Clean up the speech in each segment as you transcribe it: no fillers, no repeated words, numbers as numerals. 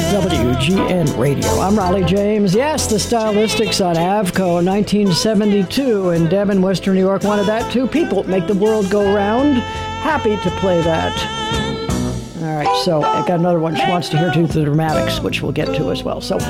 WGN Radio. I'm Raleigh James. Yes, the Stylistics on Avco, 1972, in Devon, Western New York. Wanted that too. People make the world go round. Happy to play that. All right, so I got another one. She wants to hear to the Dramatics, which we'll get to as well. So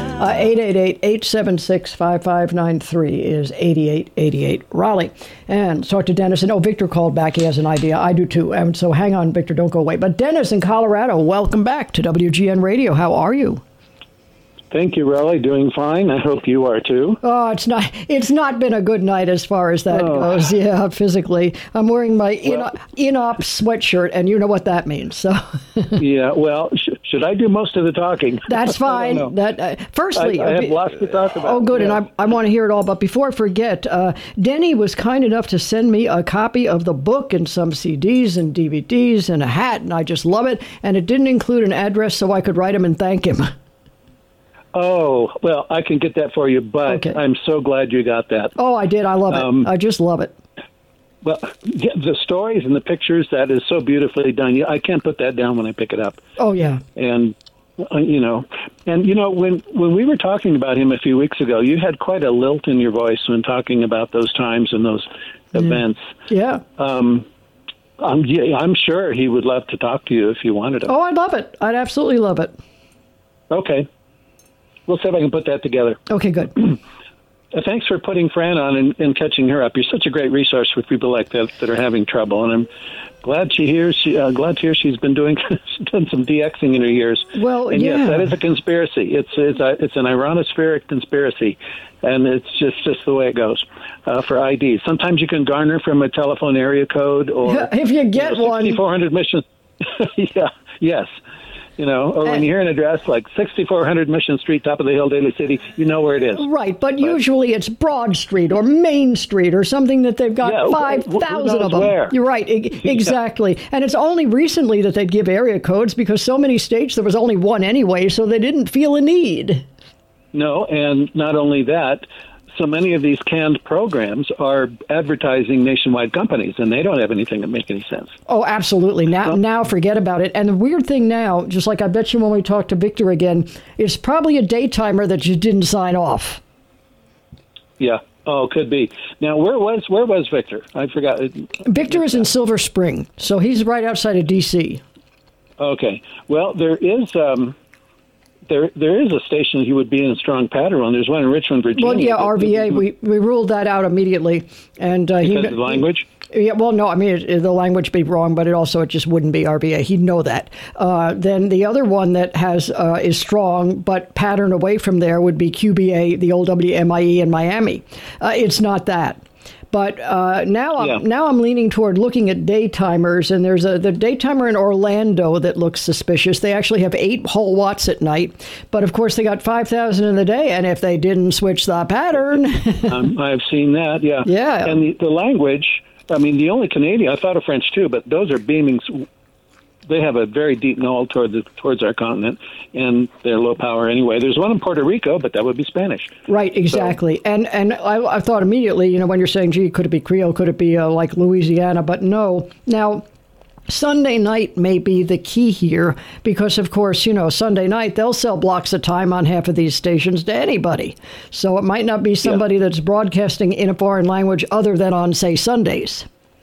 888-876-5593 is 8888 Raleigh. And talk to Dennis. And Victor called back. He has an idea. I do too. And so hang on, Victor, don't go away. But Dennis in Colorado, welcome back to WGN Radio. How are you? Thank you, Raleigh. Doing fine. I hope you are too. Oh, it's not been a good night as far as that goes. Yeah, physically. I'm wearing my Inop sweatshirt, and you know what that means. So. Yeah, well, should I do most of the talking? That's fine. Firstly, I have lots to talk about. Oh, good, yeah. And I want to hear it all. But before I forget, Denny was kind enough to send me a copy of the book and some CDs and DVDs and a hat, and I just love it. And it didn't include an address, so I could write him and thank him. Oh, well, I can get that for you, but okay. I'm so glad you got that. Oh, I did. I love it. I just love it. Well, yeah, the stories and the pictures, that is so beautifully done. I can't put that down when I pick it up. Oh, yeah. And, when we were talking about him a few weeks ago, you had quite a lilt in your voice when talking about those times and those events. Yeah. I'm sure he would love to talk to you if you wanted to. Oh, I'd love it. I'd absolutely love it. Okay. We'll see if I can put that together. Okay, good. Thanks for putting Fran on and catching her up. You're such a great resource for people like that are having trouble, and I'm glad to hear she's been done some DXing in her years. Well, and yeah. Yes, that is a conspiracy. It's an ionospheric conspiracy, and it's just the way it goes for IDs. Sometimes you can garner from a telephone area code, or if you get one, 6400 Mission. Yeah. Yes. Or when you hear an address like 6400 Mission Street, top of the hill, Daly City, you know where it is. Right, but usually it's Broad Street or Main Street or something that they've got 5,000 of them. Where? You're right, exactly. And it's only recently that they give area codes because so many states there was only one anyway, so they didn't feel a need. No, and not only that, so many of these canned programs are advertising nationwide companies, and they don't have anything that make any sense. Oh, absolutely. Now forget about it. And the weird thing now, just like I bet you when we talk to Victor again, it's probably a daytimer that you didn't sign off. Yeah. Oh, could be. Now, where was Victor? I forgot. Victor is in Silver Spring, so he's right outside of D.C. Okay. Well, there is There is a station he would be in strong pattern on. There's one in Richmond, Virginia. Well, yeah, RVA. We ruled that out immediately. And because of the language? Yeah, well, no, I mean, the language be wrong, but it just wouldn't be RVA. He'd know that. Then the other one that is strong, but pattern away from there would be QBA, the old WMIE in Miami. It's not that. But now I'm leaning toward looking at daytimers, and there's the daytimer in Orlando that looks suspicious. They actually have 8 whole watts at night, but of course they got 5,000 in the day, and if they didn't switch the pattern... I've seen that, yeah. Yeah. And the language, I mean, the only Canadian, I thought of French too, but those are beaming... They have a very deep null towards our continent, and they're low power anyway. There's one in Puerto Rico, but that would be Spanish. Right, exactly. So, and I thought immediately, when you're saying, gee, could it be Creole? Could it be like Louisiana? But no. Now, Sunday night may be the key here because, of course, Sunday night, they'll sell blocks of time on half of these stations to anybody. So it might not be somebody that's broadcasting in a foreign language other than on, say, Sundays.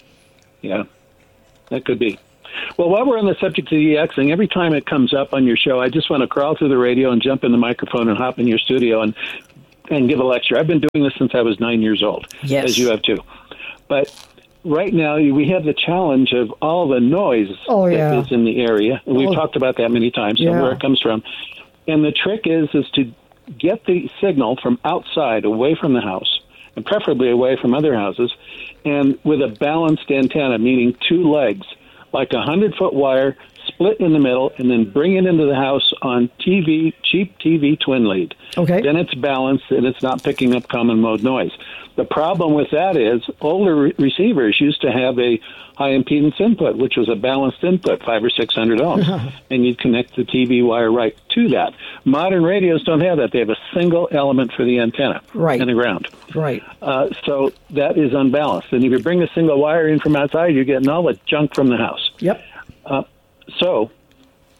Yeah, that could be. Well, while we're on the subject of DXing, every time it comes up on your show, I just want to crawl through the radio and jump in the microphone and hop in your studio and give a lecture. I've been doing this since I was 9 years old, as you have too. But right now, we have the challenge of all the noise that is in the area. And we've talked about that many times, and where it comes from. And the trick is to get the signal from outside, away from the house, and preferably away from other houses, and with a balanced antenna, meaning 2 legs, like a 100-foot wire split in the middle, and then bring it into the house on cheap TV twin lead. Okay. Then it's balanced, and it's not picking up common mode noise. The problem with that is older receivers used to have a high impedance input, which was a balanced input, 500 or 600 ohms, and you'd connect the TV wire right to that. Modern radios don't have that. They have a single element for the antenna and the ground. Right. So that is unbalanced. And if you bring a single wire in from outside, you're getting all the junk from the house. Yep. So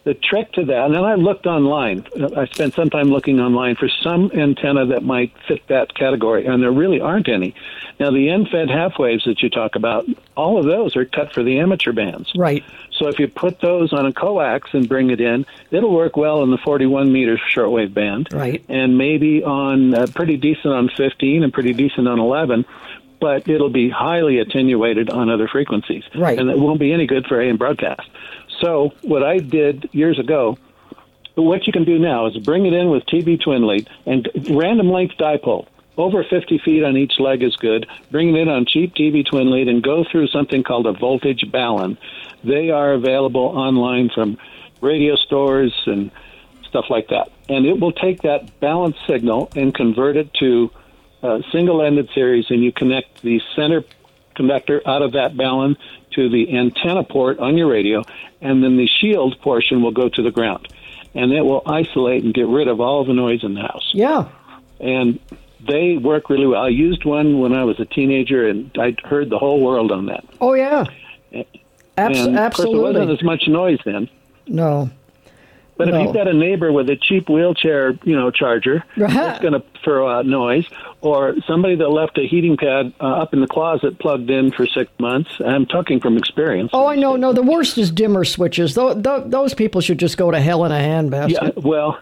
the trick to that, and then I looked online. I spent some time looking online for some antenna that might fit that category, and there really aren't any. Now, the end-fed half waves that you talk about, all of those are cut for the amateur bands. Right. So if you put those on a coax and bring it in, it'll work well in the 41-meter shortwave band. Right. And maybe on pretty decent on 15 and pretty decent on 11, but it'll be highly attenuated on other frequencies. Right. And it won't be any good for AM broadcast. So what I did years ago, what you can do now is bring it in with TB twin lead and random length dipole. Over 50 feet on each leg is good. Bring it in on cheap TB twin lead and go through something called a voltage balun. They are available online from radio stores and stuff like that. And it will take that balanced signal and convert it to a single-ended series, and you connect the center conductor out of that balun to the antenna port on your radio, and then the shield portion will go to the ground. And it will isolate and get rid of all the noise in the house. Yeah. And they work really well. I used one when I was a teenager, and I heard the whole world on that. Oh, yeah. And of course, there wasn't as much noise then. No. But if you've got a neighbor with a cheap wheelchair, charger, that's going to throw out noise, or somebody that left a heating pad up in the closet plugged in for 6 months. I'm talking from experience. Oh, I know. No, the worst is dimmer switches. Those people should just go to hell in a handbasket. Yeah, well,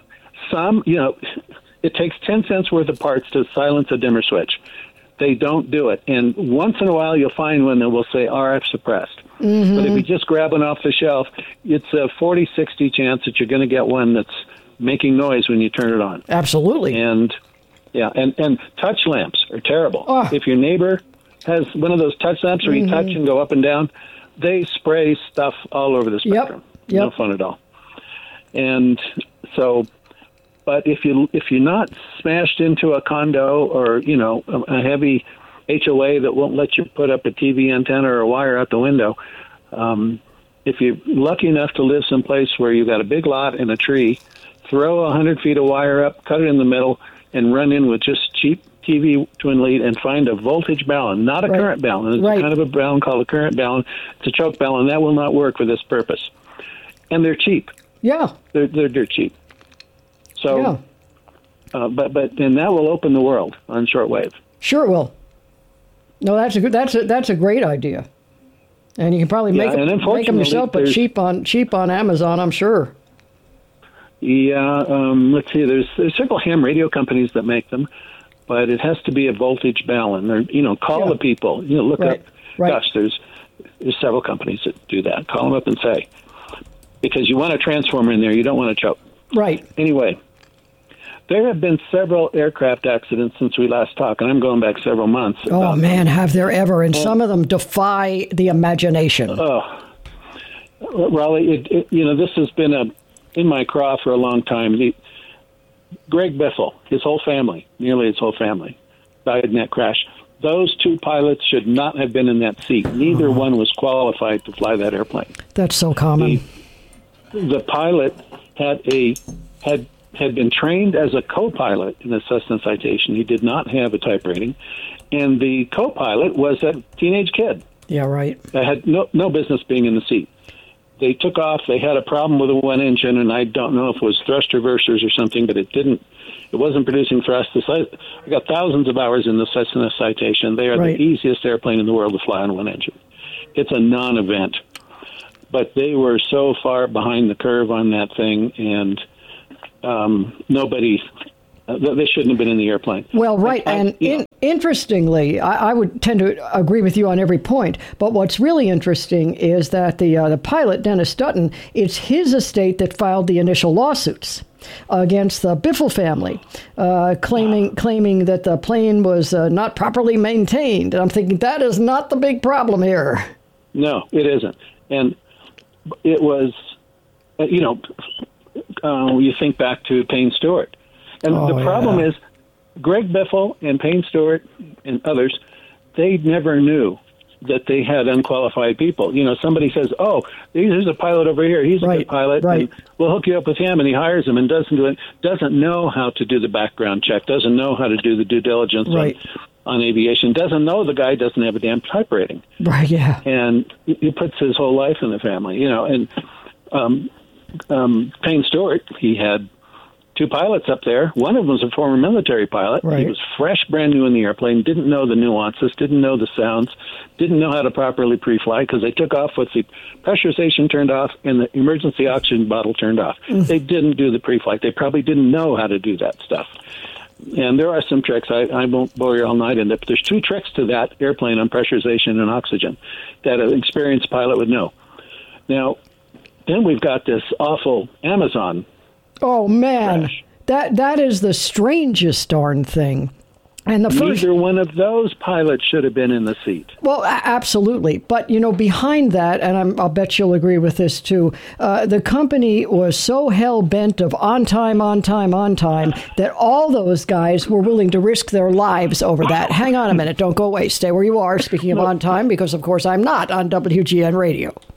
it takes 10 cents worth of parts to silence a dimmer switch. They don't do it. And once in a while, you'll find one that will say RF suppressed. Mm-hmm. But if you just grab one off the shelf, it's a 40-60 chance that you're going to get one that's making noise when you turn it on. Absolutely. And touch lamps are terrible. Oh. If your neighbor has one of those touch lamps where you touch and go up and down, they spray stuff all over the spectrum. Yep. No fun at all. And so, but if you're not smashed into a condo or a heavy HOA that won't let you put up a TV antenna or a wire out the window, if you're lucky enough to live someplace where you've got a big lot and a tree, throw 100 feet of wire up, cut it in the middle, and run in with just cheap TV twin lead and find a voltage balun, not a current balun. It's kind of a balun called a current balun. It's a choke balun. That will not work for this purpose. And they're cheap. Yeah. They're cheap. So, but that will open the world on shortwave. Sure it will. No, that's a great idea, and you can probably make them yourself, but cheap on Amazon, I'm sure. Yeah, let's see. There's several ham radio companies that make them, but it has to be a voltage balun. Or call the people. Look up. Gosh, there's several companies that do that. Call them up and say, because you want a transformer in there, you don't want to choke. Right. Anyway. There have been several aircraft accidents since we last talked, and I'm going back several months. Oh, man, have there ever. And some of them defy the imagination. Oh, Raleigh, this has been in my craw for a long time. Greg Biffle, nearly his whole family, died in that crash. Those two pilots should not have been in that seat. Neither one was qualified to fly that airplane. That's so common. The pilot had been trained as a co-pilot in the Cessna Citation. He did not have a type rating. And the co-pilot was a teenage kid. Yeah, right. That had no business being in the seat. They took off. They had a problem with the one engine, and I don't know if it was thrust reversers or something, but it wasn't producing thrust. I got thousands of hours in the Cessna Citation. They are the easiest airplane in the world to fly on one engine. It's a non-event. But they were so far behind the curve on that thing, and they shouldn't have been in the airplane. Well, right. Interestingly, I would tend to agree with you on every point. But what's really interesting is that the pilot, Dennis Dutton, it's his estate that filed the initial lawsuits against the Biffle family, claiming that the plane was not properly maintained. And I'm thinking that is not the big problem here. No, it isn't. And it was, you think back to Payne Stewart. And the problem is Greg Biffle and Payne Stewart and others, they never knew that they had unqualified people. Somebody says, there's a pilot over here. He's a good pilot. Right. And we'll hook you up with him. And he hires him and doesn't know how to do the background check, doesn't know how to do the due diligence on aviation, doesn't know the guy doesn't have a damn type rating. Right, yeah. And he puts his whole life in the family, and Payne Stewart, he had 2 pilots up there. One of them was a former military pilot. Right. He was fresh, brand new in the airplane, didn't know the nuances, didn't know the sounds, didn't know how to properly pre-fly because they took off with the pressurization turned off and the emergency oxygen bottle turned off. They didn't do the pre-flight. They probably didn't know how to do that stuff. And there are some tricks. I won't bore you all night in it, but there's 2 tricks to that airplane on pressurization and oxygen that an experienced pilot would know. Now, then we've got this awful Amazon. Oh, man. Crash. That is the strangest darn thing. And the first, neither one of those pilots should have been in the seat. well, absolutely. But, behind that, and I'll bet you'll agree with this too, the company was so hell-bent of on time, that all those guys were willing to risk their lives over that. Hang on a minute. Don't go away. Stay where you are, speaking of on time, because, of course, I'm not on WGN Radio.